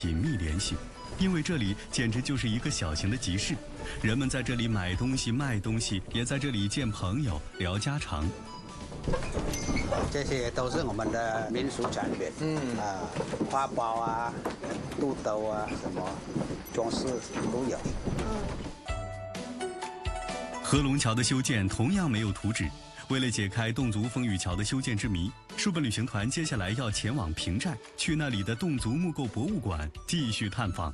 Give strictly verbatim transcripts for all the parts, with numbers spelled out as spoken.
紧密联系，因为这里简直就是一个小型的集市，人们在这里买东西、卖东西，也在这里见朋友、聊家常。 这些都是我们的民俗产品，嗯啊，花苞啊、肚兜啊，什么装饰都有。 合龙桥的修建同样没有图纸。为了解开侗族风雨桥的修建之谜，书本旅行团接下来要前往平寨，去那里的侗族木构博物馆继续探访。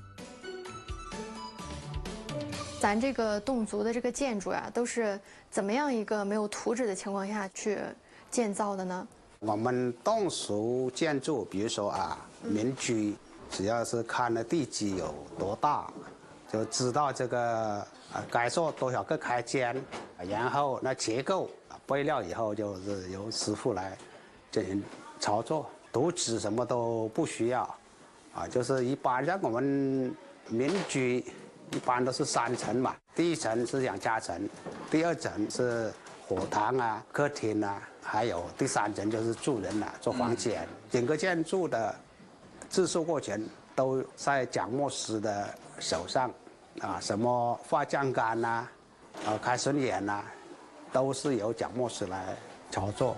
咱这个侗族的这个建筑呀，都是怎么样一个没有图纸的情况下去建造的呢？ 我们侗族建筑，比如说啊，民居，只要是看了地基有多大，就知道这个啊该做多少个开间，然后那结构备料以后就是由师傅来进行操作，图纸什么都不需要，啊，就是一般像我们民居一般都是三层嘛，第一层是养家层，第二层是火堂啊、客厅啊，还有第三层就是住人啊、做房间。嗯、整个建筑的制作过程都在讲墨师的手上，啊，什么画酱杆呐、啊，啊开榫眼呐。都是由掌墨师来操作。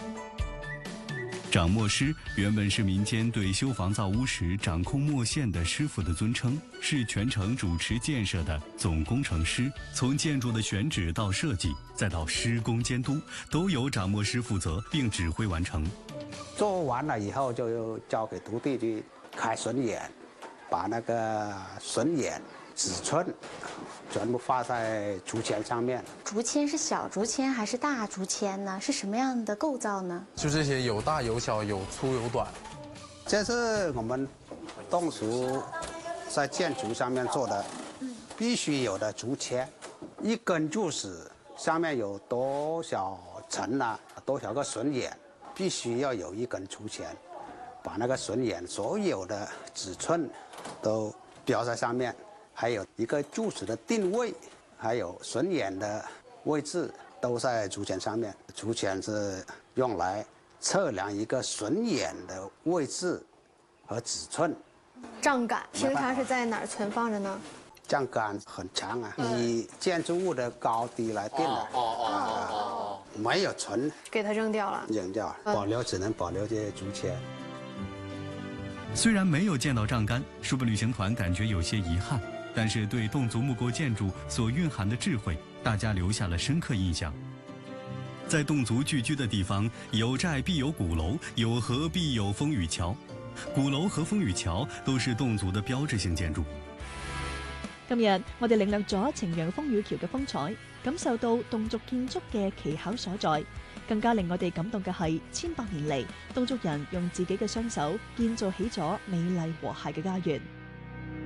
掌墨师原本是民间对修房造屋时掌控墨线的师傅的尊称，是全程主持建设的总工程师。从建筑的选址到设计，再到施工监督，都由掌墨师负责并指挥完成。 做完了以后，就交给徒弟去开榫眼，把那个榫眼、尺寸全部画在竹签上面。 竹签是小竹签还是大竹签呢？是什么样的构造呢？ 就这些，有大有小，有粗有短。 这是我们侗族在建筑上面做的，必须有的竹签。一根柱子上面有多少层啊，多少个榫眼，必须要有一根竹签，把那个榫眼所有的尺寸都标在上面。还有一个柱子的定位，还有榫眼的位置都在竹签上面。竹签是用来测量一个榫眼的位置和尺寸。 杖杆平常是在哪儿存放着呢？ 杖杆很长啊，以建筑物的高低来定的。哦哦哦哦，没有存， 给它扔掉了。 扔掉，保留只能保留这些竹签。 虽然没有见到杖杆，书本旅行团感觉有些遗憾。但是对侗族木构建筑所蕴含的智慧，大家留下了深刻印象。在侗族聚居的地方，有寨必有鼓楼，有河必有風雨橋。鼓樓和風雨橋都是侗族的標誌性建築。 今日我哋領略咗呈陽風雨橋嘅風采，感受到侗族建築嘅奇巧所在。更加令我哋感動嘅係，千百年嚟侗族人用自己嘅雙手建造起咗美麗和諧嘅家園。